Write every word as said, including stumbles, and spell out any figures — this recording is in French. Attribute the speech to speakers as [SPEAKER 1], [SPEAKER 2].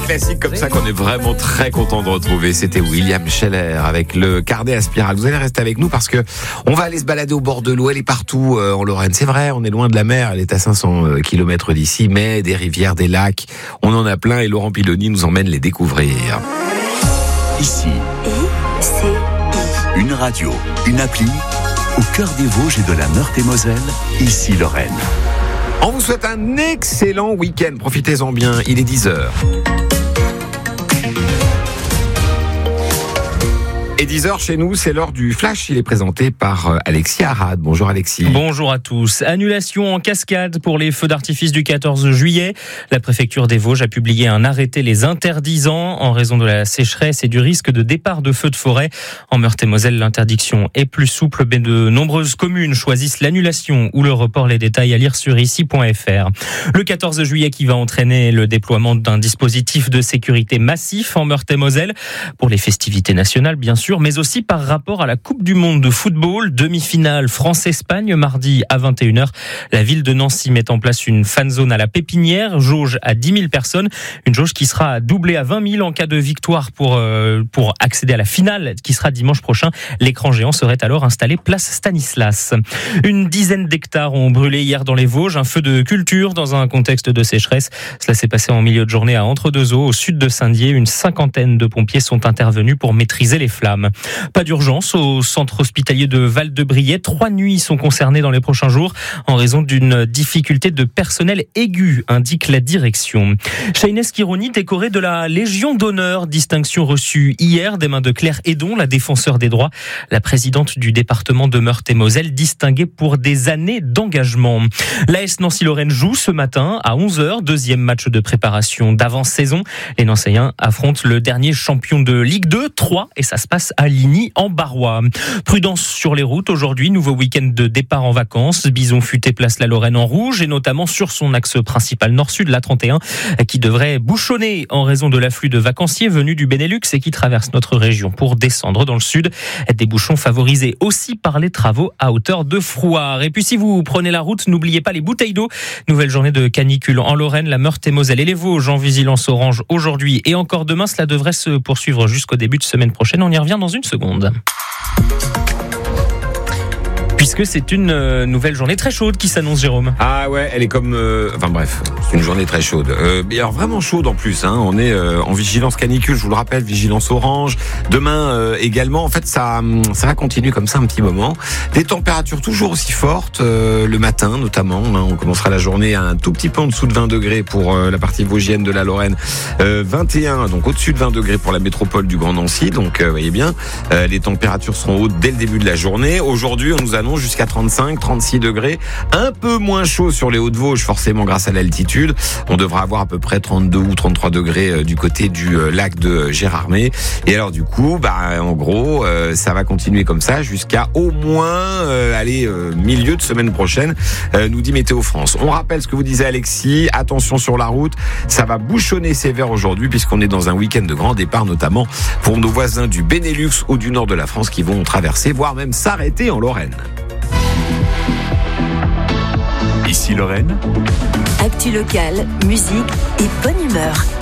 [SPEAKER 1] classique comme ça qu'on est vraiment très content de retrouver. C'était William Scheller avec le Carnet à spirale. Vous allez rester avec nous parce que on va aller se balader au bord de l'eau. Elle est partout euh, en Lorraine. C'est vrai, on est loin de la mer. Elle est à cinq cents kilomètres d'ici, mais des rivières, des lacs, on en a plein et Laurent Piloni nous emmène les découvrir.
[SPEAKER 2] Ici,
[SPEAKER 3] I C I.
[SPEAKER 2] une radio, une appli, au cœur des Vosges et de la Meurthe-et-Moselle, ici Lorraine.
[SPEAKER 1] On vous souhaite un excellent week-end. Profitez-en bien. Il est dix heures. Et dix heures chez nous, c'est l'heure du flash. Il est présenté par Alexis Arad. Bonjour Alexis.
[SPEAKER 4] Bonjour à tous. Annulation en cascade pour les feux d'artifice du quatorze juillet. La préfecture des Vosges a publié un arrêté les interdisant en raison de la sécheresse et du risque de départ de feux de forêt. En Meurthe-et-Moselle, l'interdiction est plus souple, mais de nombreuses communes choisissent l'annulation ou le report. Les détails à lire sur ici point f r. Le quatorze juillet qui va entraîner le déploiement d'un dispositif de sécurité massif en Meurthe-et-Moselle pour les festivités nationales, bien sûr, mais aussi par rapport à la Coupe du Monde de football, demi-finale France-Espagne, mardi à vingt et une heures. La ville de Nancy met en place une fan zone à la Pépinière, jauge à dix mille personnes, une jauge qui sera doublée à vingt mille en cas de victoire pour, euh, pour accéder à la finale qui sera dimanche prochain. L'écran géant serait alors installé place Stanislas. Une dizaine d'hectares ont brûlé hier dans les Vosges, un feu de culture dans un contexte de sécheresse. Cela s'est passé en milieu de journée à Entre-deux-Eaux, au sud de Saint-Dié. Une cinquantaine de pompiers sont intervenus pour maîtriser les flammes. Pas d'urgence au centre hospitalier de Val-de-Briey. Trois nuits sont concernées dans les prochains jours en raison d'une difficulté de personnel aiguë, indique la direction. Shaines Kironi décoré de la Légion d'honneur, distinction reçue hier des mains de Claire Hédon, la défenseur des droits, la présidente du département de Meurthe-et-Moselle, distinguée pour des années d'engagement. L'A S Nancy-Lorraine joue ce matin à onze heures, deuxième match de préparation d'avant-saison. Les Nancéens affrontent le dernier champion de Ligue deux, trois, et ça se passe à Ligny en Barrois. Prudence sur les routes aujourd'hui, nouveau week-end de départ en vacances. Bison Futé place la Lorraine en rouge et notamment sur son axe principal nord-sud, la trente et un, qui devrait bouchonner en raison de l'afflux de vacanciers venus du Benelux et qui traversent notre région pour descendre dans le sud. Des bouchons favorisés aussi par les travaux à hauteur de Frouard. Et puis si vous prenez la route, n'oubliez pas les bouteilles d'eau. Nouvelle journée de canicule en Lorraine, la Meurthe-et-Moselle et les Vosges en vigilance orange aujourd'hui et encore demain. Cela devrait se poursuivre jusqu'au début de semaine prochaine. On y revient dans une seconde. Puisque c'est une euh, nouvelle journée très chaude qui s'annonce, Jérôme.
[SPEAKER 1] Ah ouais, elle est comme... Euh, enfin bref, c'est une journée très chaude. Euh, alors vraiment chaude en plus. Hein. On est euh, en vigilance canicule, je vous le rappelle, vigilance orange. Demain euh, également. En fait, ça, ça va continuer comme ça un petit moment. Des températures toujours aussi fortes, euh, le matin notamment. Hein. On commencera la journée à un tout petit peu en dessous de vingt degrés pour euh, la partie vosgienne de la Lorraine. Euh, vingt et un, donc au-dessus de vingt degrés pour la métropole du Grand Nancy. Donc, euh, vous voyez bien, euh, les températures seront hautes dès le début de la journée. Aujourd'hui, on nous annonce jusqu'à trente-cinq, trente-six degrés. Un peu moins chaud sur les Hauts-de-Vosges, forcément grâce à l'altitude. On devra avoir à peu près trente-deux ou trente-trois degrés du côté du lac de Gérardmer. Et alors du coup, bah en gros, euh, ça va continuer comme ça jusqu'à au moins euh, allez, euh, milieu de semaine prochaine, euh, nous dit Météo France. On rappelle ce que vous disait Alexis, attention sur la route, ça va bouchonner sévère aujourd'hui puisqu'on est dans un week-end de grand départ, notamment pour nos voisins du Benelux ou du nord de la France qui vont traverser, voire même s'arrêter en Lorraine.
[SPEAKER 2] Ici Lorraine.
[SPEAKER 3] Actu locale, musique et bonne humeur.